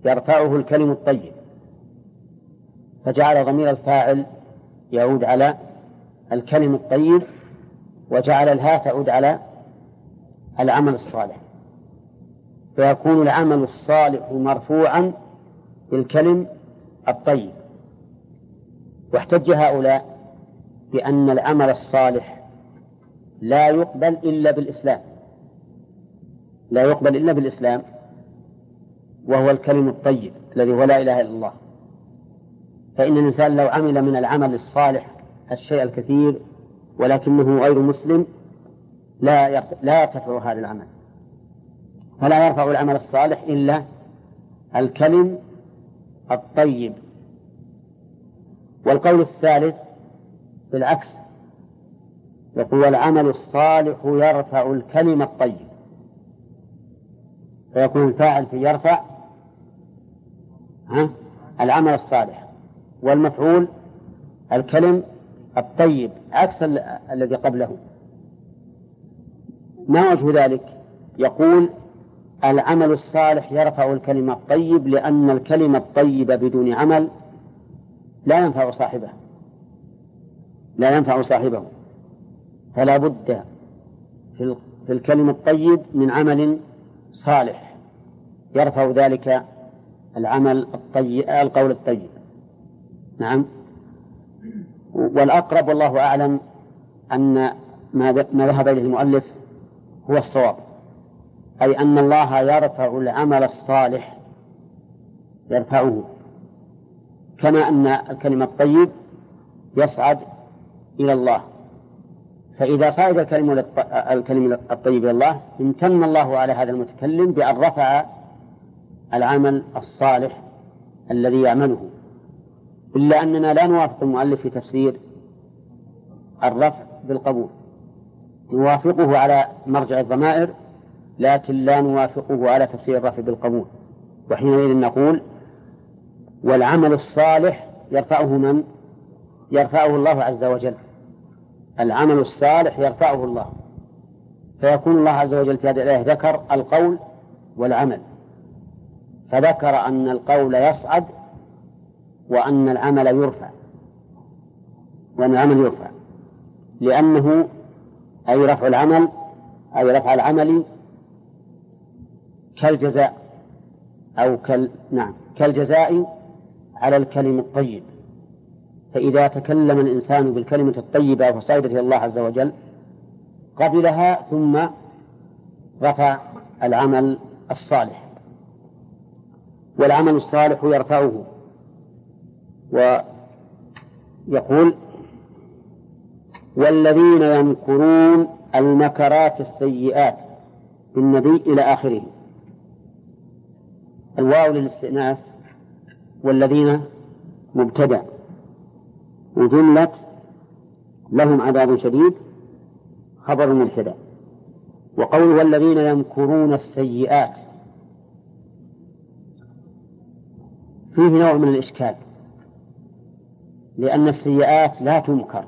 يرفعه الكلم الطيب، فجعل ضمير الفاعل يعود على الكلم الطيب، وجعل الهاء تعود على العمل الصالح، فيكون العمل الصالح مرفوعا بالكلم الطيب. واحتج هؤلاء بأن العمل الصالح لا يقبل إلا بالإسلام، لا يقبل إلا بالإسلام، وهو الكلم الطيب الذي هو لا إله إلا الله. فإن الإنسان لو عمل من العمل الصالح الشيء الكثير ولكنه غير مسلم لا يرتفع هذا العمل، فلا يرفع العمل الصالح إلا الكلم الطيب. والقول الثالث بالعكس، يقول العمل الصالح يرفع الكلم الطيب، فيكون الفاعل في يرفع العمل الصالح، والمفعول الكلم الطيب، عكس الذي قبله. ما وجه ذلك؟ يقول العمل الصالح يرفع الكلمة الطيب لأن الكلمة الطيب بدون عمل لا ينفع صاحبه، لا ينفع صاحبه، فلا بد في الكلمة الطيب من عمل صالح يرفع ذلك العمل الطيب، القول الطيب. نعم. والأقرب والله أعلم أن ما ذهب إليه المؤلف هو الصواب، أي أن الله يرفع العمل الصالح، يرفعه، كما أن الكلمة الطيب يصعد إلى الله. فإذا صعد الكلمة الطيب إلى الله امتن الله على هذا المتكلم بأن رفع العمل الصالح الذي يعمله، إلا أننا لا نوافق المؤلف في تفسير الرفع بالقبول، نوافقه على مرجع الضمائر لكن لا نوافقه على تفسير الرفع بالقبول. وحينئذ نقول والعمل الصالح يرفعه من؟ يرفعه الله عز وجل، العمل الصالح يرفعه الله، فيكون الله عز وجل في هذه الآية ذكر القول والعمل، فذكر أن القول يصعد وأن العمل يرفع، وأن العمل يرفع لأنه أي رفع العمل أي رفع العمل كالجزاء أو كالجزاء على الكلم الطيب. فإذا تكلم الإنسان بالكلمة الطيبة فصعدت إلى الله عز وجل قبلها ثم رفع العمل الصالح، والعمل الصالح يرفعه. ويقول والذين يمكرون المكرات السيئات بالنبي إلى آخره. الواو للاستئناف، والذين مبتدأ، وجملة لهم عذاب شديد خبر مبتدأ. وقول والذين يمكرون السيئات فيه نوع من الإشكال، لأن السيئات لا تنكر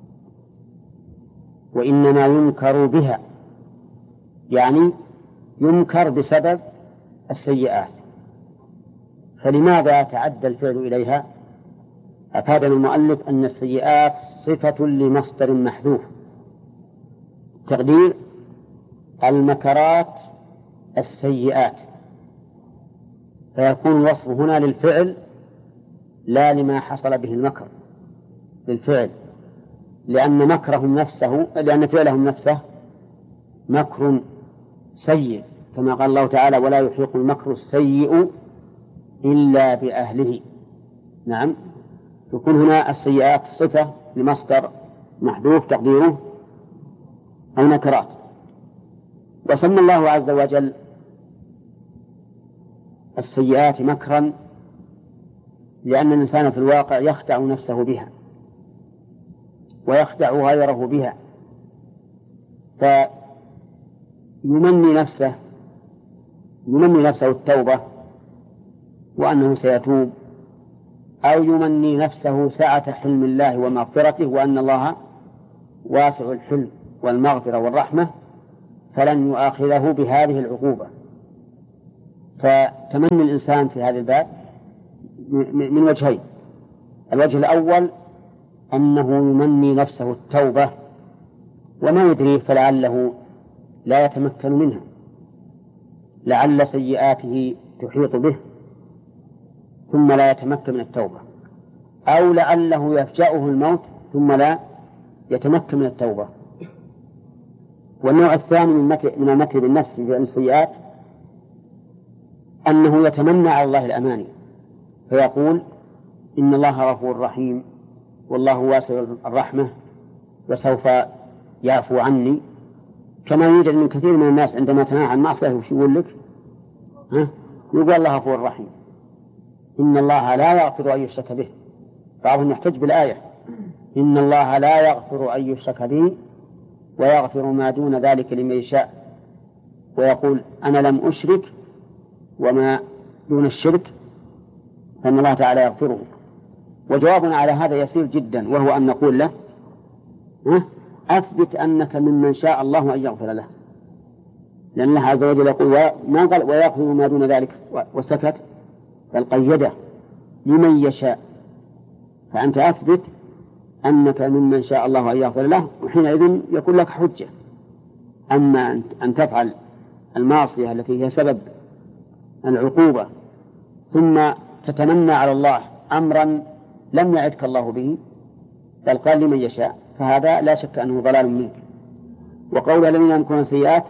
وإنما ينكر بها، يعني ينكر بسبب السيئات، فلماذا تعدى الفعل إليها؟ أفادنا المؤلف أن السيئات صفة لمصدر محذوف، تقدير المكرات السيئات، فيكون الوصف هنا للفعل لا لما حصل به المكر، للفعل، لأن مكرهم نفسه، لأن فعلهم نفسه مكر سيء، كما قال الله تعالى ولا يحيق المكر السيء إلا بأهله. نعم، تكون هنا السيئات صفة لمصدر محذوف تقديره أو نكرات. وسمى الله عز وجل السيئات مكرا لأن الإنسان في الواقع يخدع نفسه بها ويخدع غيره بها، فيمني نفسه التوبة وأنه سيتوب، أو يمني نفسه سعة حلم الله ومغفرته وأن الله واسع الحلم والمغفرة والرحمة فلن يؤاخذه بهذه العقوبة، فتمني الإنسان في هذا الباب من وجهين. الوجه الأول أنه يمني نفسه التوبة وما يدريه، فلعله لا يتمكن منها، لعل سيئاته تحيط به ثم لا يتمكن من التوبة، أو لعله يفجأه الموت ثم لا يتمكن من التوبة. والنوع الثاني من المكر بالنفس في السيئات أنه يتمنى على الله الأماني، فيقول إن الله غفور رحيم والله واسع الرحمة وسوف يعفو عني، كما يوجد من كثير من الناس عندما تنهى عن معصية وش يقول لك؟ يقول الله غفور رحيم، إن الله لا يغفر أن يشرك به. بعضهم يحتج بالآية إن الله لا يغفر أن يشرك به ويغفر ما دون ذلك لمن يشاء، ويقول أنا لم أشرك وما دون الشرك فإن الله تعالى يغفره. وجوابنا على هذا يسير جدا، وهو أن نقول له أثبت أنك ممن شاء الله أن يغفر له، لأن الله عز وجل يقول ما قال ويغفر ما دون ذلك وسكت، بل قيده لمن يشاء، فأنت أثبت أنك ممن شاء الله أن يغفر له، وحينئذ يكون لك حجة. أما أن تفعل المعصية التي هي سبب العقوبة ثم تتمنى على الله أمرا لم يعدك الله به بل قال لمن يشاء، فهذا لا شك أنه ضلال منك. وقول الذين يمكرون السيئات،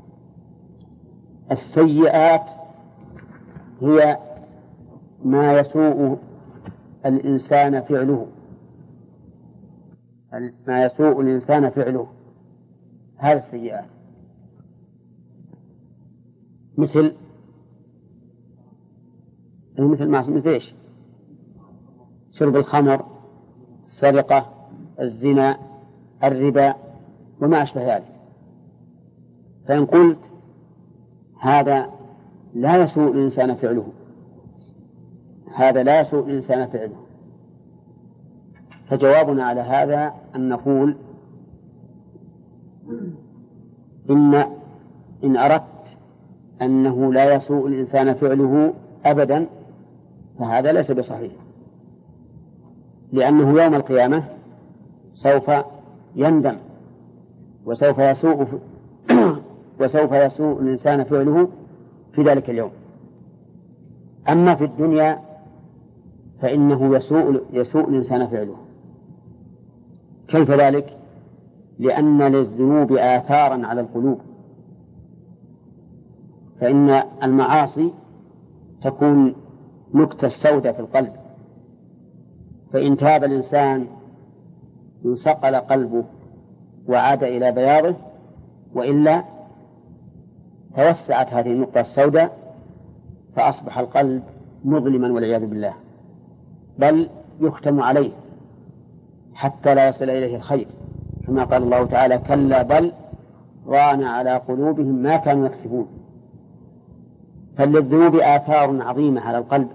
السيئات هي ما يسوء الإنسان فعله، ما يسوء الإنسان فعله، هذا السيئات، مثل إيش؟ شرب الخمر، السرقة، الزنا، الربا وما أشبه ذلك. فإن قلت هذا لا يسوء الإنسان فعله، هذا لا يسوء الإنسان فعله، فجوابنا على هذا أن نقول إن أردت أنه لا يسوء الإنسان فعله أبدا فهذا ليس بصحيح، لأنه يوم القيامة سوف يندم وسوف يسوء الإنسان فعله في ذلك اليوم. أما في الدنيا فإنه يسوء الإنسان فعله. كيف ذلك؟ لأن للذنوب آثارا على القلوب، فإن المعاصي تكون نكتة السوداء في القلب، فإن تاب الإنسان انصقل قلبه وعاد إلى بياضه، وإلا توسعت هذه النقطة السوداء فأصبح القلب مظلما والعياذ بالله، بل يختم عليه حتى لا يصل إليه الخير، كما قال الله تعالى كلا بل ران على قلوبهم ما كانوا يكسبون. فللذنوب آثار عظيمة على القلب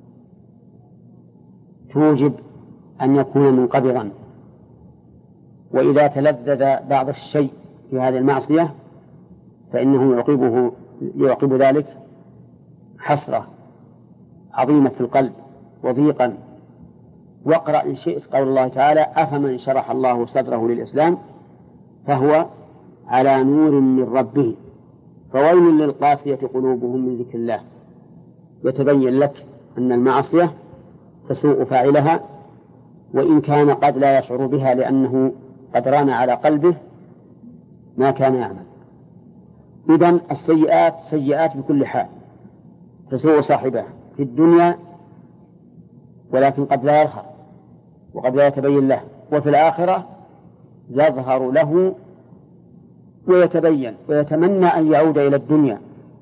توجب أن يكون منقبضا، وإذا تلذذ بعض الشيء في هذه المعصية فإنه يعقب ذلك حسرة عظيمة في القلب وضيقا. واقرأ إن شئت قول الله تعالى أفمن شرح الله صدره للإسلام فهو على نور من ربه فويل للقاسية قلوبهم من ذكر الله. يتبين لك أن المعصية تسوء فاعلها وإن كان قد لا يشعر بها، لأنه قد ران على قلبه ما كان يعمل. إذن السيئات سيئات بكل حال تسوء صاحبها في الدنيا، ولكن قد لا يظهر وقد لا يتبين له، وفي الآخرة يظهر له ويتبين ويتمنى أن يعود إلى الدنيا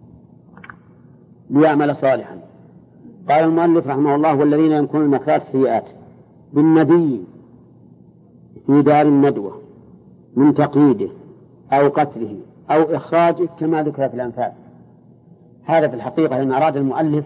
ليعمل صالحا. قال المؤلف رحمه الله والذين يمكرون المكرات السيئات بالنبي في دار الندوة من تقييده أو قتله أو إخراجه كما ذكر في الأنفال. هذا في الحقيقة إن أراد المؤلف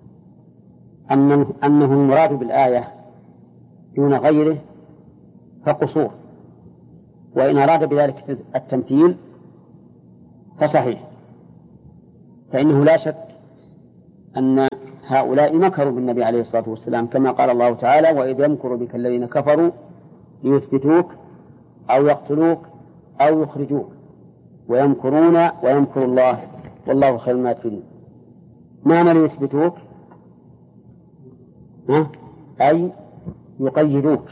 أنه المراد بالآية دون غيره فقصور، وإن أراد بذلك التمثيل فصحيح، فإنه لا شك أن هؤلاء مكروا بالنبي عليه الصلاة والسلام، كما قال الله تعالى: وإذ يمكر بك الذين كفروا ليثبتوك أو يقتلوك أو يخرجوك ويمكرون ويمكر الله والله خير الماكرين. معنى ليثبتوك أي يقيدوك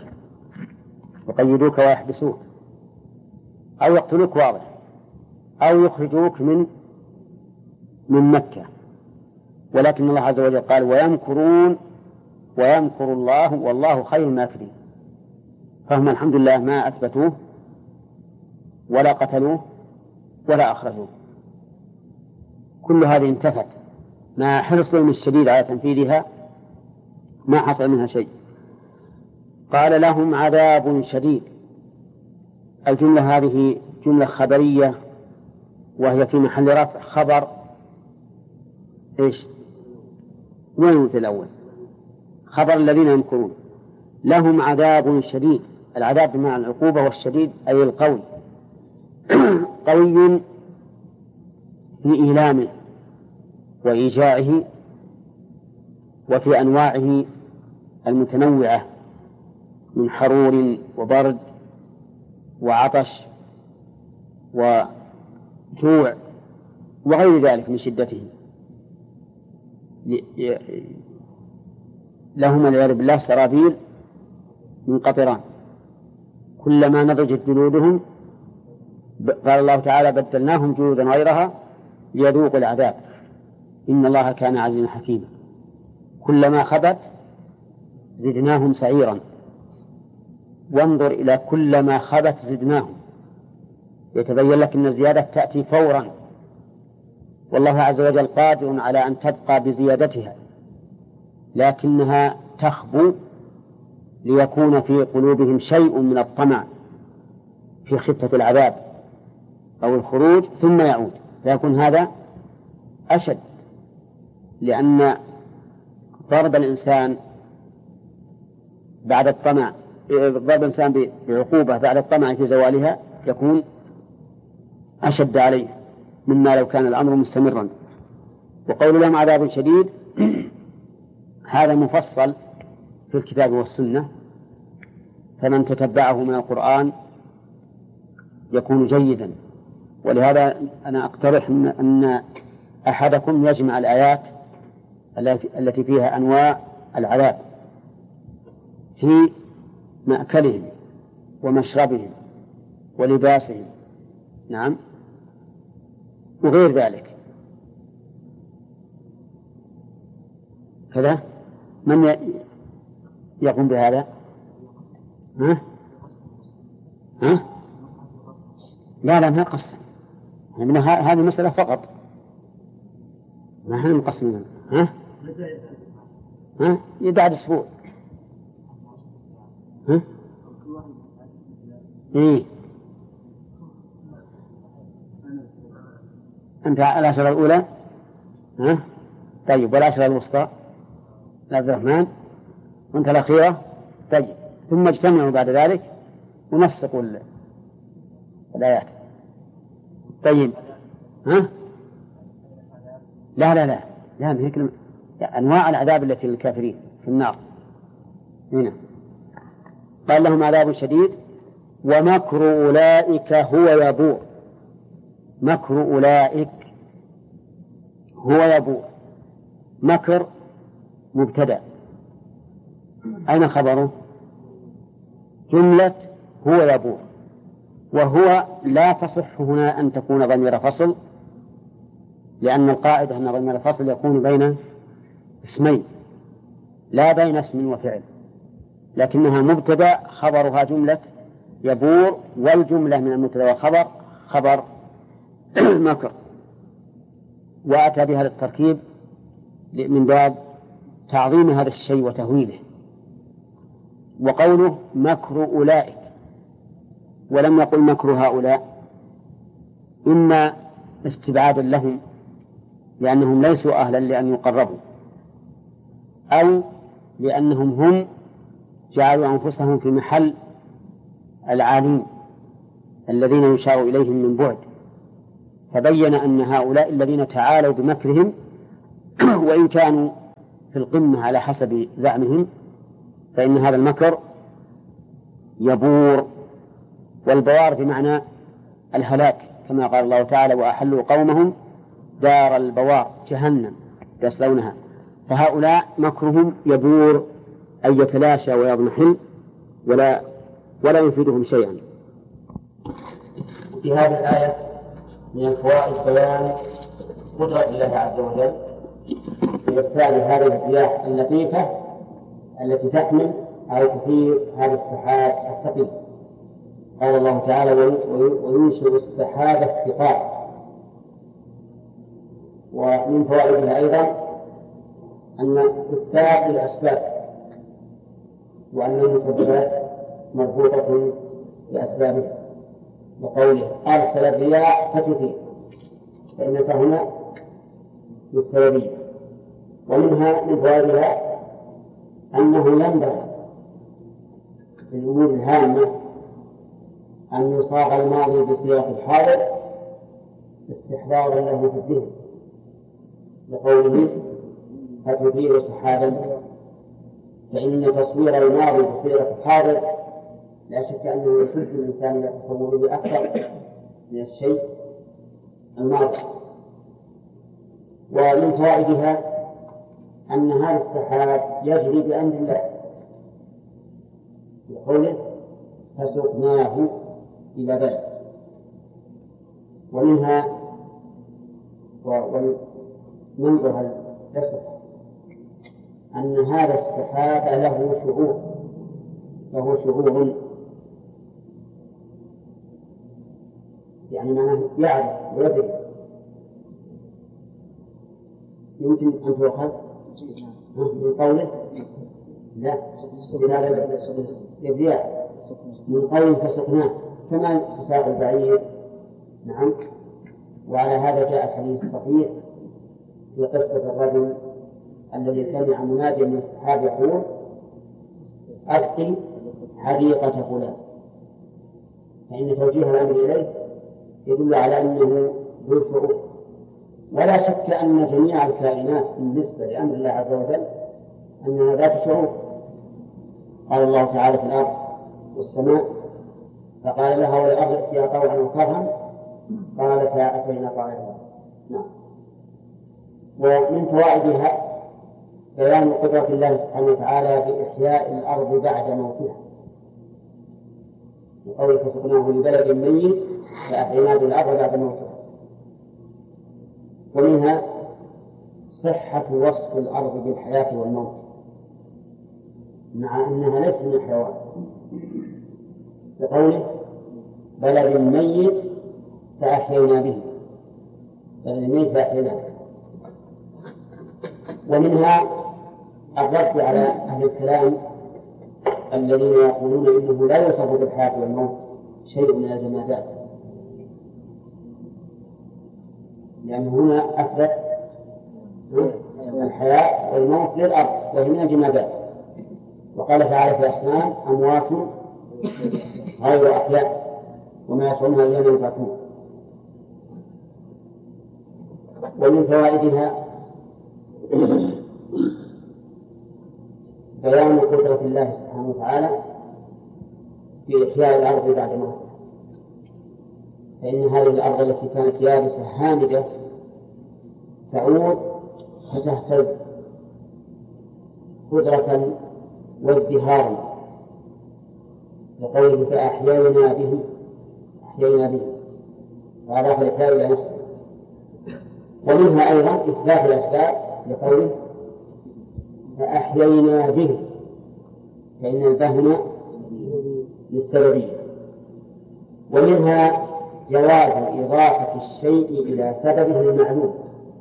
ويحبسوك، أو يقتلوك واضح، أو يخرجوك من مكة. ولكن الله عز وجل قال: ويمكرون ويمكر الله والله خير الماكرين. فهم الحمد لله ما أثبتوه ولا قتلوه ولا أخرجوه. كل هذه انتفت مع حرصهم الشديد على تنفيذها، ما حصل منها شيء. قال: لهم عذاب شديد. الجملة هذه جملة خبرية، وهي في محل رفع خبر إيش؟ وين المثل الأول؟ خبر الذين يمكرون. لهم عذاب شديد. العذاب بمعنى العقوبة، والشديد أي القوي. قوي في إيلامه وإيجاعه وفي أنواعه المتنوعة من حرور وبرد وعطش وجوع وغير ذلك من شدته. لهم والعياذ بالله سرابيل من قطران كلما نضجت جلودهم، قال الله تعالى: بدلناهم جلودا غيرها ليذوقوا العذاب إن الله كان عزيزا حكيما. كلما خبت زدناهم سعيرا. وانظر إلى كلما خبت زدناهم، يتبين لك أن الزيادة تأتي فورا، والله عز وجل قادر على أن تبقى بزيادتها، لكنها تخبو ليكون في قلوبهم شيء من الطمع في خفة العذاب أو الخروج ثم يعود، فيكون هذا أشد. لأن ضرب الإنسان بعد الطمع، ضرب الإنسان بعقوبة بعد الطمع في زوالها يكون أشد عليه مما لو كان الأمر مستمرا. وقول لهم عذاب شديد هذا مفصل في الكتاب والسنة، فمن تتبعه من القرآن يكون جيدا. ولهذا أنا أقترح أن أحدكم يجمع الآيات التي فيها أنواع العذاب في مأكلهم ومشربهم ولباسهم، نعم، وغير ذلك. كذا من يقوم بهذا؟ ها؟ لا ما قص من هذه المسألة فقط، ما احنا مقسمين. بعد أسبوع. إيه أنت العشرة الأولى، طيب، والعشرة الوسطى عبد الرحمن، وأنت الأخيرة، طيب، ثم اجتمعوا بعد ذلك ونسقوا الآيات. طيب، لا من هيك أنواع العذاب التي للكافرين في النار هنا. قال: لهم عذاب شديد ومكر أولئك هو يبور. مكر أولئك هو يبور. مكر مبتدأ، أين خبره؟ جملة هو يبور، وهو لا تصح هنا أن تكون ضمير فصل، لأن القاعدة أن ضمير الفصل يكون بين اسمين لا بين اسم وفعل، لكنها مبتدأ خبرها جملة يبور، والجملة من المبتدأ والخبر خبر مكر، وأتى بها للتركيب من باب تعظيم هذا الشيء وتهويله. وقوله مكر أولئك ولم يقل مكر هؤلاء، إما استبعادا لهم لأنهم ليسوا أهلا لأن يقربوا، أو لأنهم هم جعلوا أنفسهم في محل العالين الذين يشار إليهم من بعد، فبين أن هؤلاء الذين تعالوا بمكرهم وإن كانوا في القمة على حسب زعمهم فإن هذا المكر يبور. والبوار بمعنى الهلاك، كما قال الله تعالى: وأحلوا قومهم دار البوار جهنم يصلونها. فهؤلاء مكرهم يبور أي يتلاشى ويضمحل ولا يفيدهم شيئا. في هذه الآية من الفوائد بيان قدرة الله عز وجل في إرسال هذه الرياح اللطيفة التي تحمل أو تثير هذا السحاب الثقيل. قال الله تعالى: وينشئ السحاب الثقال. ومن فوائدها أيضا أن إثبات الأسباب وأن المسببات مربوطة بأسبابها، وقوله: أرسل الرياح فتثير، فإنك هنا بالسببية. ومنها من فوائدها أنه ينبغي في الأمور الهامة أن يصاغ الماضي بصيغة الحاضر استحضارا له في الذهن، لقوله: فتثير سحابا. فإن تصوير الماضي بصيغة الحاضر لا شك أنه يشد الإنسان إلى تصوره أكثر من الشيء الماضي. ومن فوائدها أن هذا السحاب يجري بأمر الله، بقوله: فسقناه إلى بلد. ومنها وننظر الأسف أن هذا السحاب له شعور، يعني معناه يعرف ويدري. يمكن أن تؤخذ من قوله لا الرياح، من قوله فسقناه، كما تساق البعير. نعم. وعلى هذا جاء الحديث الصحيح في قصة الرجل الذي سمع مناديا من السحاب يقول: أسقي حديقة فلان. فإن توجيه الأمر إليه يدل على أنه ذو شعور. ولا شك أن جميع الكائنات بالنسبة لأمر الله عز وجل أنها ذات شعور. قال الله تعالى في الأرض والسماء: فقال لها والأرض ائتيا طوعا وكرها قالتا أتينا طائعين. نعم. ومن فوائدها بيان قدرة الله سبحانه وتعالى بإحياء الأرض بعد موتها، وقوله: فسقناه لبلد ميت فأحيينا بالأرض بعد موتها. ومنها صحة وصف الأرض بالحياة والموت، مع أنها ليست من الحيوان، بقوله: بلد ميت فأحيينا به، بلد ميت فأحيينا به. ومنها الرد على أهل الكلام الذين يقولون إنه لا يوصف بالحياة والموت شيء من الجمادات، لأن هنا أثبت الحياة والموت للأرض وهي من الجمادات. وقال تعالى في الأصنام: أموات غير أحياء وما يشعرون أيام يبعثون. ومن فوائدها بيان قدرة الله سبحانه وتعالى في إحياء الأرض بعد موتها. فإن هذه الأرض التي كانت يابسة هامدة تعود فتهتز قدرة وازدهارا، لقوله: فأحيينا به وأضاف الإحياء إلى نفسه. ومنها أيضا إثبات الأسباب، لقوله: فأحيينا به، فإن البهم للسببية. ومنها جواز إضافة الشيء إلى سببه المعلوم،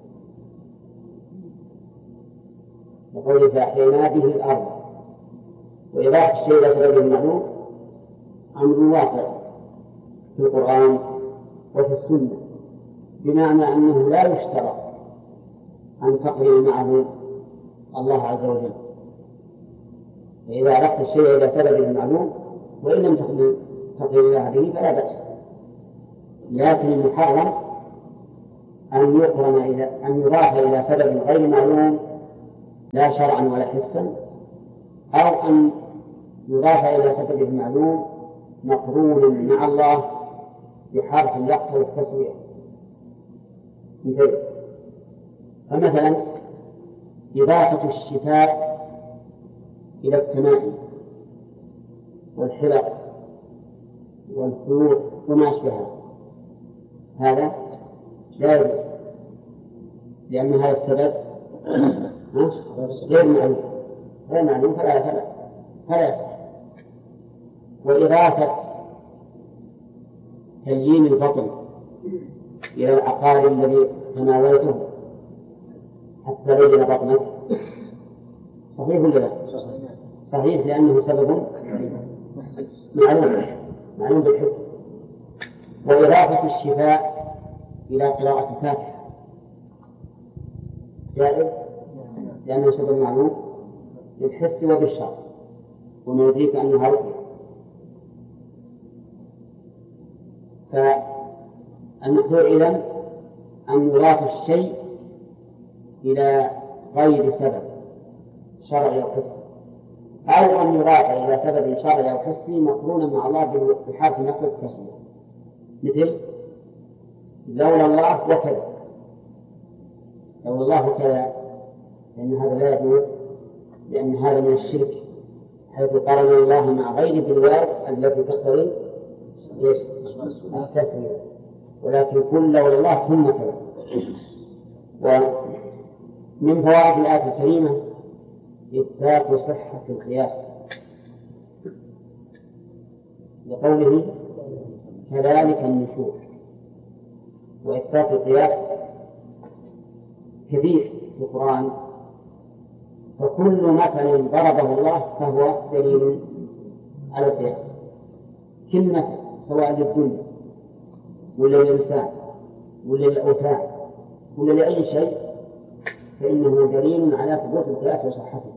لقوله: فأحيينا به الأرض. وإضافة الشيء إلى سببه المعلوم أمر واقع في القرآن وفي السنة، بمعنى أنه لا يشترط أن تقرن معه الله عز وجل. فإذا أردت الشيء إلى سببه المعلوم وإن لم تقرن الله به فلا بأس. لكن المحرم أن يقرن أن يضاف إلى سبب غير معلوم لا شرعا ولا حسا، أو أن يضاف إلى سبب معلوم مقرون مع الله بحرف يقتضي التسوية. فمثلا إضافة الشفاء إلى التمائم والحلق والخيوط وما أشبهها هذا لا يجوز، لأن هذا السبب غير معلوم فلا يصح. وإضافة تليين البطن إلى العقار الذي تناولته حتى لين بطنك صحيح ولا لا؟ صحيح، لأنه سبب معلوم بالحس. وإضافة الشفاء إلى قراءة الفاتحة جائز، لأنه سبب معلوم بالحس وبالشرع، وما يدريك أنها رقية. فالمقصود إذن أن يضاف الشيء إلى غير سبب شرعي أو حسي، أو أن يضاف إلى سبب شرعي أو حسي مقرونا مع الله بحرف نقل التسمية، مثل لولا الله وكذا، لولا الله وكذا، لأن هذا لا يجوز، لأن هذا من الشرك، حيث قارن الله مع غير بالواو التي تقتضي التسمية، ولكن كل لولا الله ثم كذا. ومن فوائد الآية الكريمة إثبات صحة القياس لقوله كذلك النشور. وإثبات القياس كثير في القرآن، فكل مثل ضربه الله فهو دليل على القياس. كل مثل سواء للدنيا ولا للإنسان ولا للأوثان ولا لأي شيء فإنه دليل على ثبوت القياس وصحته.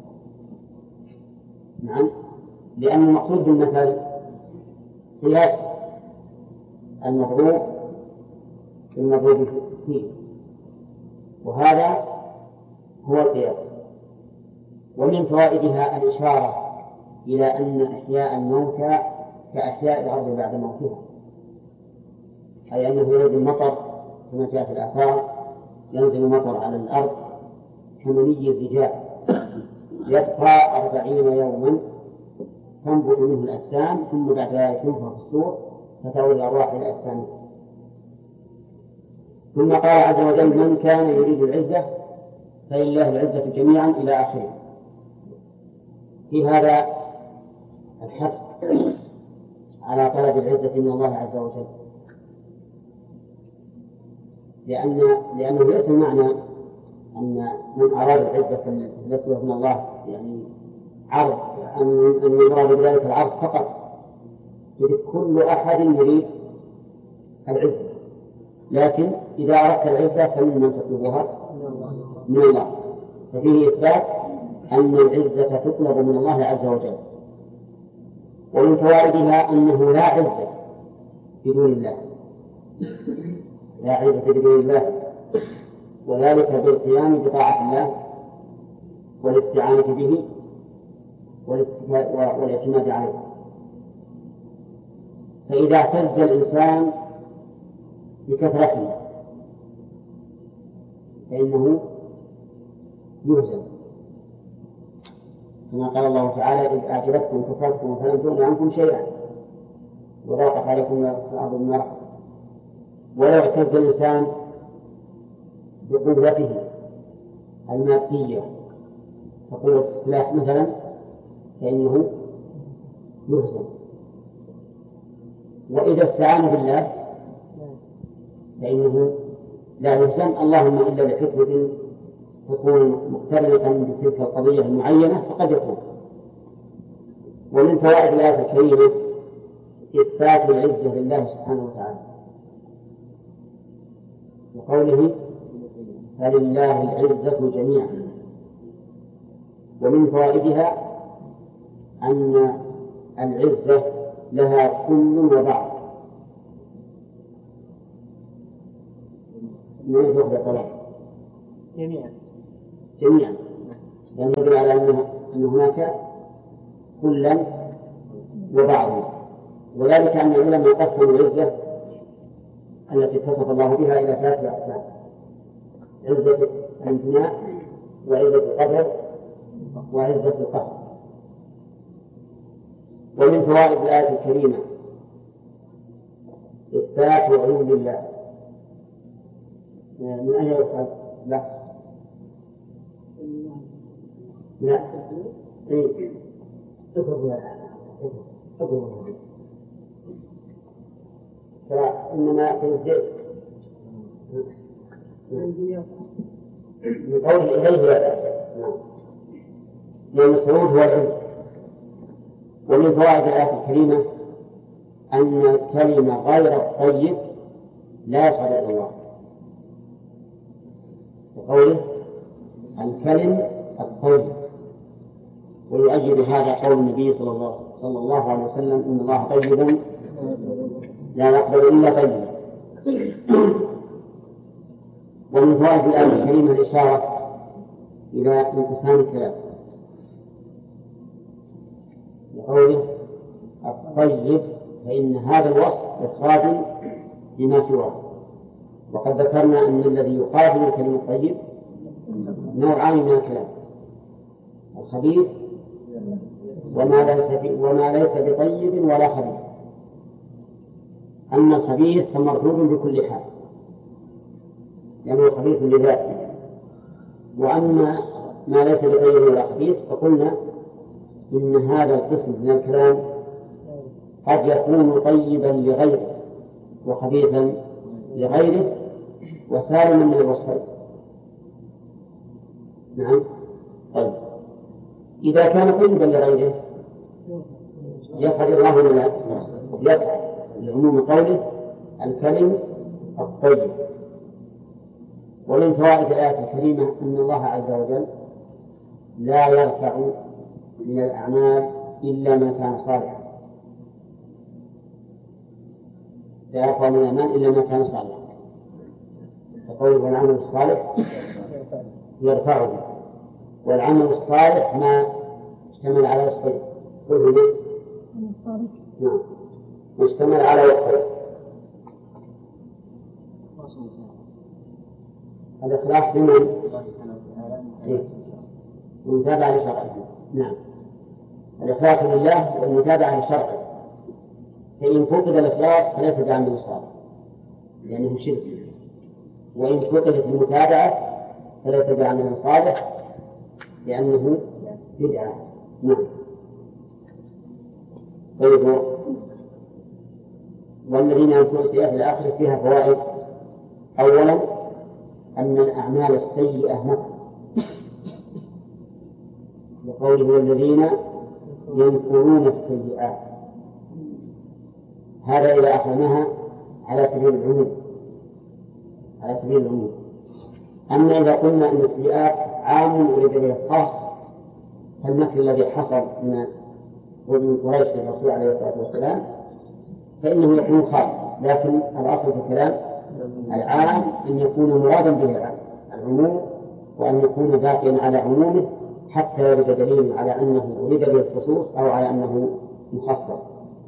نعم، لأن المقصود بالمثل قياس المضروب بالمضروب فيه، وهذا هو القياس. ومن فوائدها الإشارة إلى أن إحياء الموتى كأحياء الأرض بعد موتها، أي أنه ينزل المطر كما جاء في الآثار، ينزل المطر على الأرض كمني الرجال يبقى 40 يوما تنبت منه الأجسام، ثم بعد ذلك ينفخ في الصور فتعود الأرواح إلى أجسامها. ثم قال عز وجل من كان يريد العزة فلله العزة جميعا إلى آخره. في هذا الحث على طلب العزة من الله عز وجل، لأنه ليس المعنى أن من أراد العزة التي من الله يعني عرض أن يراد بذلك العرض فقط، كل أحد يريد العزة، لكن إذا أردت العزة فمن تطلبها؟ من الله. ففيه إثبات أن العزة تطلب من الله عز وجل. ومن فوائدها أنه لا عزة بدون الله، لا عزة بدون الله، وذلك بالقيام بطاعة الله والاستعانة به والاعتماد عليه. فإذا اعتز الإنسان بكثرته فإنه يهزم، كما قال الله تعالى إذ أعجبتكم كثرتكم فلم تغن عنكم شيئا وضاقت عليكم الأرض بما رحبت. ولو اعتز الإنسان بقوته المادية كقوة السلاح مثلا فإنه يهزم. وإذا استعان بالله فإنه لا يهزم، اللهم إلا لحكمة تكون مقترنة بتلك القضية المعينة فقد يكون. ومن فوائد الآية الكريمة إثبات العزة لله سبحانه وتعالى، وقوله فلله العزة جميعا. ومن فوائدها أن العزة لها كل وبعض. من وحدة طلاق؟ جميعا. يعني يدل على أن هناك كلا وبعضا، وذلك أن العلماء قسموا العزة التي اتصف الله بها إلى 3 أقسام: عزة الامتناع، وعزة القدر، وعزة القهر. ومن فوائد الآية الكريمة إثبات علو الله. من أين يؤخذ؟ لا فإنما في الذئب من قوله إليه لأن الصعود هو العلم. ومن فوائد الآية الكريمة أن الكلمة غير الطيب لا يصعد إلى الله، وقوله الكلم الطيب. ويؤيد هذا قول النبي صلى الله عليه وسلم: إن الله طيب لا يقبل إلا طيبا. ومن فوائد الآية الكريمة الإشارة إلى انقسام الكلام، وقوله الطيب، فإن هذا الوصف إخراج بما سواه. وقد ذكرنا أن الذي يقابل الكلمة الطيب نوعان من الكلام: الخبيث وما ليس بطيب ولا خبيث. أما الخبيث فمردود بكل حال لأنه خبيث لذاته، وأما ما ليس بطيب ولا خبيث فقلنا إن هذا القسم من الكلام قد يكون طيبا لغيره وخبيثا لغيره وسالما من الوصفين. نعم. طيب إذا كان طيبا لغيره يصعد الله ولا لا؟ يصعد لعموم قوله الكلم الطيب. ومن فوائد الآية الكريمة أن الله عز وجل لا يرفع من الأعمال إلا ما كان صالحا، لا يرفع من الأعمال إلا ما كان صالحا، فقوله والعمل الصالح يرفعه. والعمل الصالح ما اشتمل على وصفين. كله نعم مشتمل على وصفين: الإخلاص لمن؟ الله سبحانه وتعالى والمتابعة لشرعه. نعم، الإخلاص لله والمتابعة لشرعه. فإن فقد الإخلاص فليس بعمل صالح لأنه شرك، وإن فقدت المتابعة فليس بعمل صالح لأنه بدعة. نعم. طيب، والذين يكون سيئات الآخرة فيها فوائد. أولا أن الأعمال السيئة مكر، وقوله والذين ينكرون السيئات، هذا إذا أخذناها على سبيل العموم. أما إذا قلنا أن السيئات عام أريد به الخاص، فالمكر الذي حصل من قريش للرسول عليه الصلاة والسلام فإنه يكون خاص، لكن الأصل في الكلام العام أن يكون مرادا به العموم، وأن يكون باقيا على عمومه حتى يرد دليل على أنه أريد به الخصوص أو على أنه مخصص.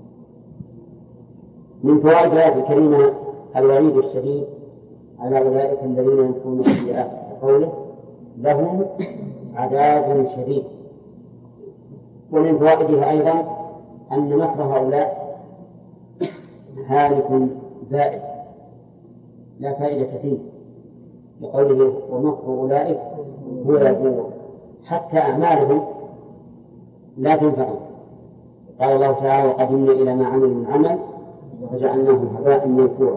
من فوائد الآية الكريمة الوعيد الشديد على أولئك الذين ينكرون السيئات، قوله لهم عذاب شديد. ومن فوائدها أيضا أن مكر هؤلاء هالك زائد لا فائدة فيه، لقوله ومكر أولئك هو يبور، حتى أعمالهم لا تنفعهم. قال الله تعالى وقدمنا إلى ما عملوا من عمل فجعلناه هباء منثورا.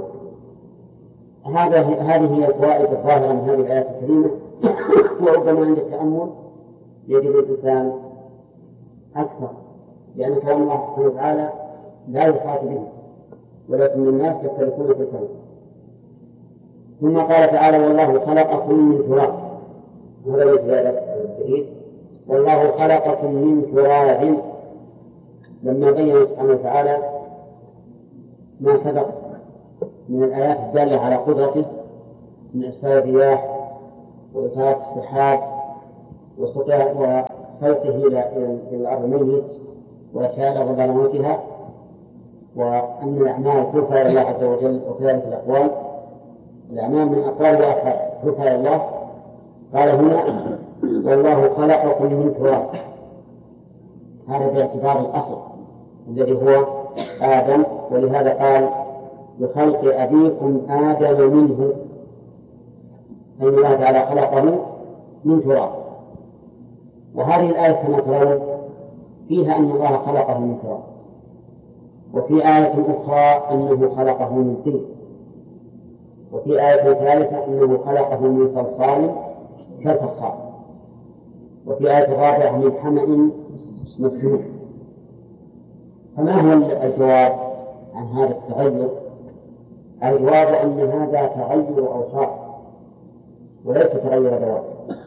هذه هي الفوائد الظاهرة من هذه الآية الكريمة. وربما عند التأمل يجب الإنسان أكثر، لأن كلام الله سبحانه وتعالى لا يحاط به، ولكن الناس يختلفون في الكلام. ثم قال تعالى والله خلقكم من تراب، وهذا الإجابة الجديد، والله خلقكم من تراب، لما بين سبحانه وتعالى ما سبق من الآيات الدالة على قدرته من إرسال الرياح وإثارة السحاب وصوته إلى الأرض الميت وإحياء الأرض بعد موتها، وأن الأعمال ترفع إلى الله عز وجل، وكذلك الأقوال الأعمال من أقوال وأفعال ترفع إلى الله. قال هنا والله خلقكم من تراب، هذا باعتبار الأصل الذي هو آدم، ولهذا قال بخلق أبيكم آدم منه، فإن الله تعالى خلقه من تراب. وهذه الآية كما ترون فيها أن الله خلقه من تراب، وفي آية أخرى أنه خلقه من طين، وفي آية ثالثة أنه خلقه من صلصال كالفخار، وفي آية رابعة من حمأ مسنون. فما هو الجواب عن هذا التغير؟ الجواب أن هذا تغير أوصاف وليس تغير ذوات،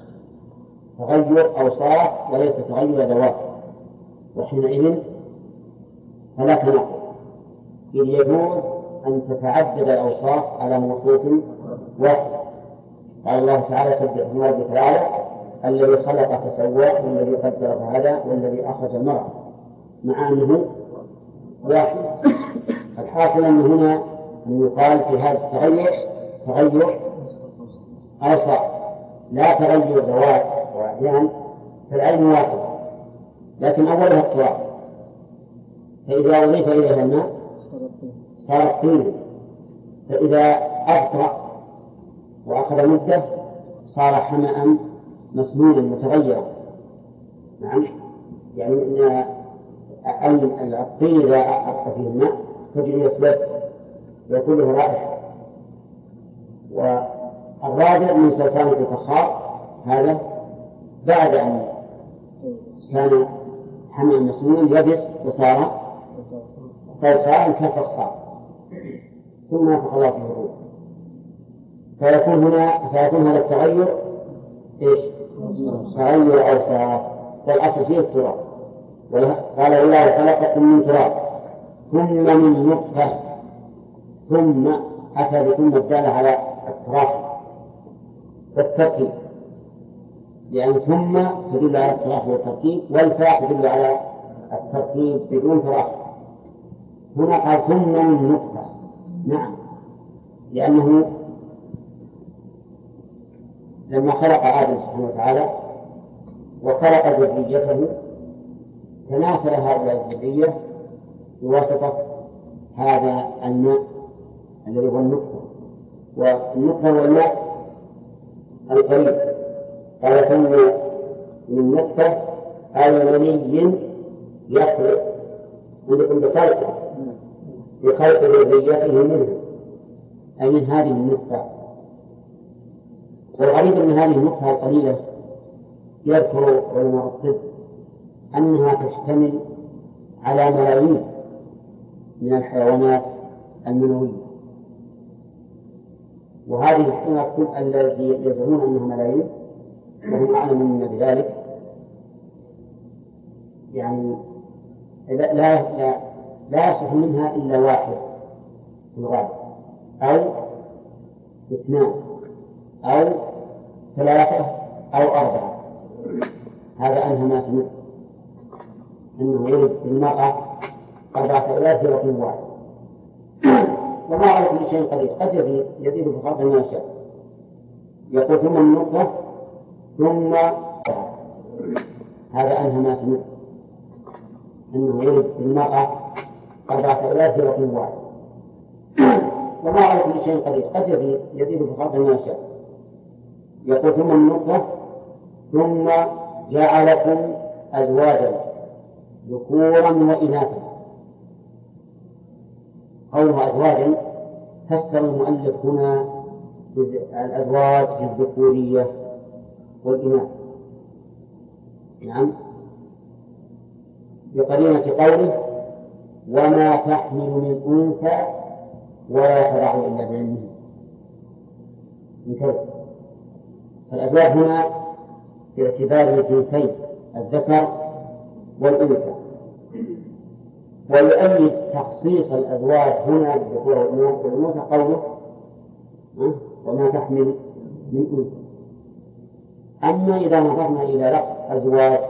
تغير أوصاف وليس تغير ذوات، وحينئذ فلا تناقض، إذ يجوز أن تتعدد الأوصاف على موصوف واحد. قال الله تعالى سبح اسم ربك الأعلى الذي خلق فسوى والذي قدر فهدى والذي أخرج المرعى، مع أنه واحد. الحاصل أن هنا أن يقال في هذا التغير تغير أوصاف لا تغير ذوات، وأحيانا فالعلم واحد لكن أولها التراب، فإذا أضيف إليها الماء صار طين، فإذا أبطأ وأخذ مدة صار حمأ مسنونا متغيرا. نعم، يعني أن الطين إذا أبطأ فيه الماء تجري يسبب ويكون له رائحة. والرابع من صلصال الفخار، هذا بعد أن كان حمأ مسنونا يبس وصار صلصال كالفخار ثم نفخ الله فيه الروح، فيكون هذا التغير إيش؟ تغير أوصاف، والأصل فيه التراب. قال الله خلقكم من تراب ثم من نطفة، ثم أتى بثم الدالة على التراب والترتيب، لأن ثم تدل على التراب والترتيب، والفاء تدل على الترتيب بدون تراب. هنا قال ثم من نطفة، نعم، لأنه لما خلق آدم سبحانه وتعالى وخلق ذريته تناسل هؤلاء الذرية بواسطة هذا الماء الذي هو النطفة، والنطفة هو الماء القريب. قال ثم من نطفة أي مني يخلق عندكم بخلق ذريته منه، أي من هذه النطفة. والغريب أن هذه النطفة القليلة يذكر علماء الطب أنها تشتمل على ملايين من الحيوانات المنوية، وهذه الحيوانات التي يزعمون أنها ملايين وهم أعلم منا بذلك، يعني لا يصح منها إلا واحد في الغالب أو اثنان أو ثلاثة أو أربعة. هذا أنهى ما سمعت أنه يلد المرأة 4000 في رقم واحد، وما على كل شيء قدير، قد يزيد في خلقه ما يشاء. يقول ثم النطفة ثم هذا أنهى ما سمعت أنه يلد المرأة 4000 في رقم واحد، وما على كل شيء قدير، قد يزيد في خلقه ما يشاء. يقول ثم النطفة ثم جعلكم أزواجا ذكورا وإناثا. قوله أزواجا فسر المؤلف هنا الأزواج الذكورية والإناث، نعم، بقرينة قوله وما تحمل من أنثى ولا تضع إلا بعلمه. انتبه، فالأزواج هنا باعتبار الجنسين الذكر والأنثى. ويؤيد تخصيص الأزواج هنا بالذكور والأنثى قوله وما تحمل من أنثى. أما إذا نظرنا إلى لفظ أزواج